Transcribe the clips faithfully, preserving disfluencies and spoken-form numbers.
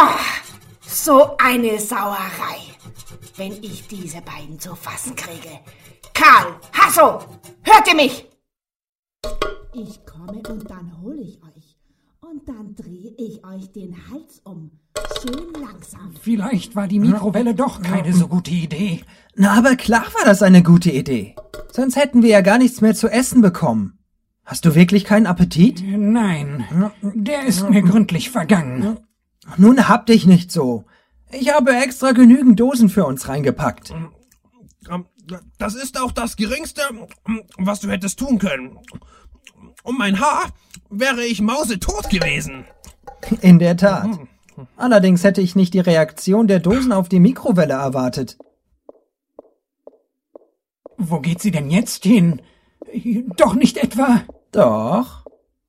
so eine Sauerei, wenn ich diese beiden zu fassen kriege. Karl, Hasso, hört ihr mich? Ich komme und dann hole ich euch. Und dann drehe ich euch den Hals um. Schön langsam. Vielleicht war die Mikrowelle doch keine so gute Idee. Na, aber klar war das eine gute Idee. Sonst hätten wir ja gar nichts mehr zu essen bekommen. Hast du wirklich keinen Appetit? Nein, der ist mir gründlich vergangen. Nun hab dich nicht so. Ich habe extra genügend Dosen für uns reingepackt. Das ist auch das Geringste, was du hättest tun können. Um mein Haar wäre ich mausetot gewesen. In der Tat. Allerdings hätte ich nicht die Reaktion der Dosen auf die Mikrowelle erwartet. Wo geht sie denn jetzt hin? Doch nicht etwa... Doch.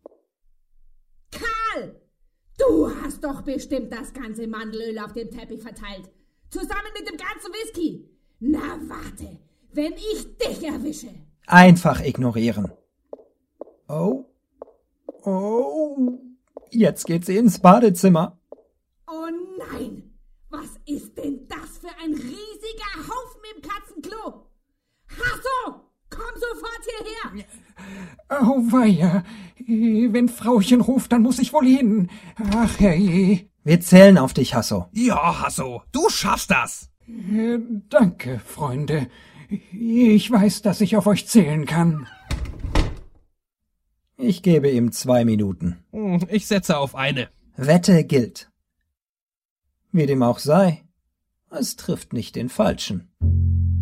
Karl, du hast doch bestimmt das ganze Mandelöl auf dem Teppich verteilt. Zusammen mit dem ganzen Whisky. Na warte, wenn ich dich erwische. Einfach ignorieren. Oh. Oh. Jetzt geht sie ins Badezimmer. Oh nein, was ist denn das für ein riesiger Haufen im Katzenklo? Hasso, komm sofort hierher. Oh weia, wenn Frauchen ruft, dann muss ich wohl hin. Ach herrje. Wir zählen auf dich, Hasso. Ja, Hasso, du schaffst das. Äh, danke, Freunde. Ich weiß, dass ich auf euch zählen kann. Ich gebe ihm zwei Minuten. Ich setze auf eine. Wette gilt. Wie dem auch sei, es trifft nicht den Falschen.